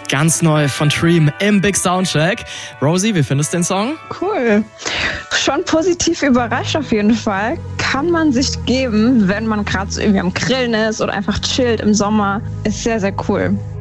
Ganz neu von Dream im Big Soundcheck. Rosie, wie findest du den Song? Cool. Schon positiv überrascht auf jeden Fall. Kann man sich geben, wenn man gerade so irgendwie am Grillen ist oder einfach chillt im Sommer. Ist sehr, sehr cool.